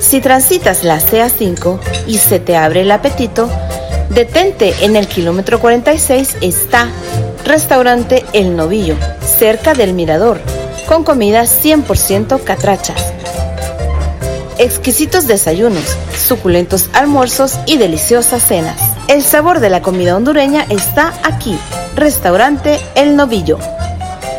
Si transitas la CA5 y se te abre el apetito, detente en el kilómetro 46, está Restaurante El Novillo, cerca del Mirador, con comida 100% catrachas. Exquisitos desayunos, suculentos almuerzos y deliciosas cenas. El sabor de la comida hondureña está aquí, Restaurante El Novillo.